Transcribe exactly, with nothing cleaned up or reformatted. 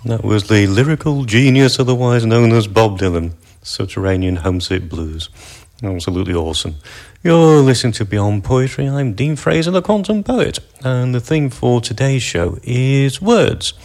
That was the lyrical genius, otherwise known as Bob Dylan, Subterranean Homesick Blues. Absolutely awesome. You're listening to Beyond Poetry. I'm Dean Fraser, the Quantum Poet, and the theme for today's show is words.